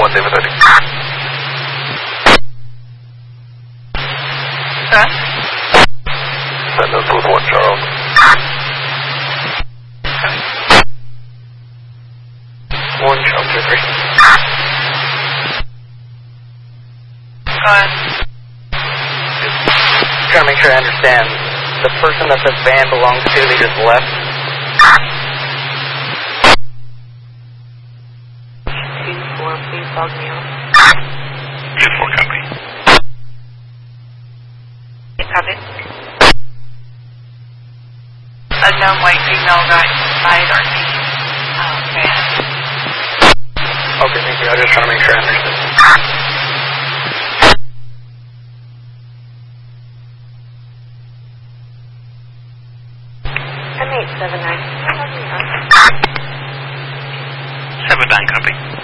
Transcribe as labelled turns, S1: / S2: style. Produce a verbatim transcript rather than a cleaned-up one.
S1: one, David thirty.
S2: Huh?
S1: Send us with one, Charles. One, Charles, two, three.
S2: Go ahead.
S3: Trying to make sure I understand. The person that the van belongs to, they just left?
S2: two four, please log me on.
S1: two four, copy.
S2: Copy. Unknown white female got inside our uh, van.
S3: Okay, thank you. I was just trying to make sure I understood.
S2: M eight seven nine.
S1: seven nine, copy.